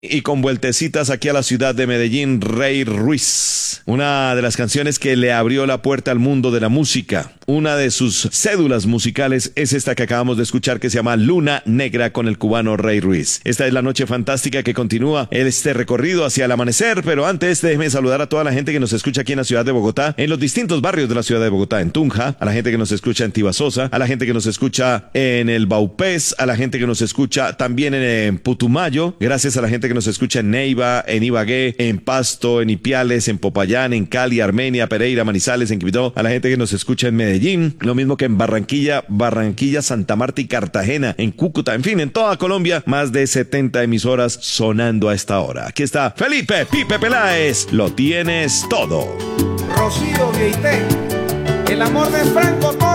Y con vueltecitas aquí a la ciudad de Medellín, Rey Ruiz. Una de las canciones que le abrió la puerta al mundo de la música. Una de sus cédulas musicales es esta que acabamos de escuchar, que se llama Luna Negra, con el cubano Rey Ruiz. Esta es la noche fantástica que continúa este recorrido hacia el amanecer, pero antes déjeme saludar a toda la gente que nos escucha aquí en la ciudad de Bogotá, en los distintos barrios de la ciudad de Bogotá, en Tunja, a la gente que nos escucha en Tibasosa, a la gente que nos escucha en el Baupés, a la gente que nos escucha también en Putumayo, gracias a la gente que nos escucha en Neiva, en Ibagué, en Pasto, en Ipiales, en Popayán, en Cali, Armenia, Pereira, Manizales, en Quibdó, a la gente que nos escucha en Medellín, lo mismo que en Barranquilla, Santa Marta y Cartagena, en Cúcuta, en fin, en toda Colombia, más de 70 emisoras sonando a esta hora. Aquí está Felipe Pipe Peláez, lo tienes todo. Rocío Vieité, el amor de Franco.